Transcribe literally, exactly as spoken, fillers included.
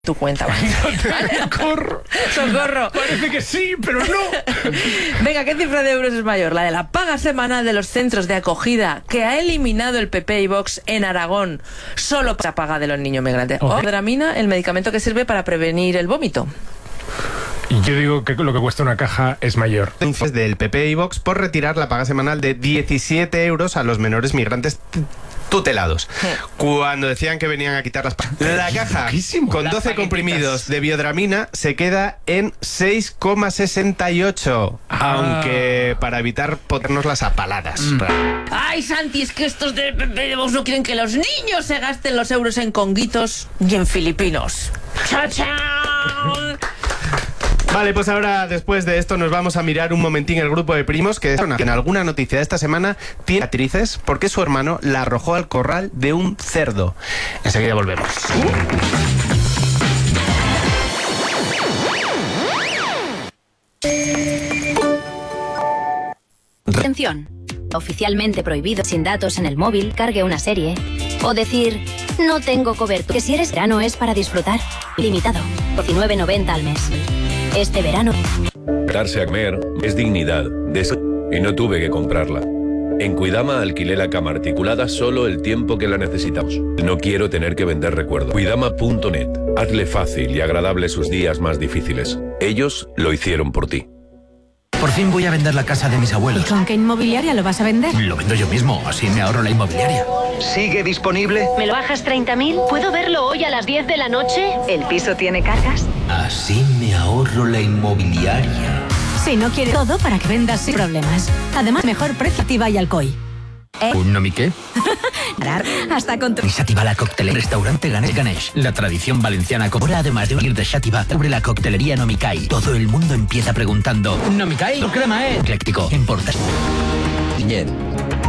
tu cuenta. ¡Socorro! ¡Socorro! Parece que sí, pero no. Venga, ¿qué cifra de euros es mayor? ¿La de la paga semanal de los centros de acogida que ha eliminado el P P y Vox en Aragón solo para paga de los niños migrantes? Okay. O Dramina, el medicamento que sirve para prevenir el vómito. Y yo digo que lo que cuesta una caja es mayor. Del P P y Vox por retirar la paga semanal de diecisiete euros a los menores migrantes tutelados. Sí. Cuando decían que venían a quitar las pagas. La caja con doce comprimidos de biodramina se queda en seis coma sesenta y ocho. Ah. Aunque para evitar ponernos las apaladas. Mm. Ay, Santi, es que estos de P P y Vox no quieren que los niños se gasten los euros en conguitos y en filipinos. ¡Chao, chao! Vale, pues ahora, después de esto, nos vamos a mirar un momentín el grupo de primos que en alguna noticia de esta semana tiene actrices porque su hermano la arrojó al corral de un cerdo. Enseguida volvemos. Atención. Oficialmente prohibido sin datos en el móvil, cargue una serie. O decir, no tengo cobertura. Que si eres verano es para disfrutar. Limitado. diecinueve noventa al mes. Este verano. Comprarse a comer es dignidad, y no tuve que comprarla. En Cuidama alquilé la cama articulada solo el tiempo que la necesitamos. No quiero tener que vender recuerdos. Cuidama punto net. Hazle fácil y agradable sus días más difíciles. Ellos lo hicieron por ti. Por fin voy a vender la casa de mis abuelos. ¿Y con qué inmobiliaria lo vas a vender? Lo vendo yo mismo, así me ahorro la inmobiliaria. ¿Sigue disponible? ¿Me lo bajas treinta mil? ¿Puedo verlo hoy a las diez de la noche? ¿El piso tiene cargas? Así me ahorro la inmobiliaria. Si no quieres todo para que vendas sin problemas. Además, mejor precio activa y Alcoy. ¿Eh? ¿Un nomi qué? Hasta con tu... Xàtiva, la coctelería. Restaurante Ganesh Ganesh. La tradición valenciana cobra además de unir de Xàtiva sobre la coctelería Nomikai. Todo el mundo empieza preguntando ¿Nomikai? Tu crema, eh. Ecléctico. Importa. Piñén.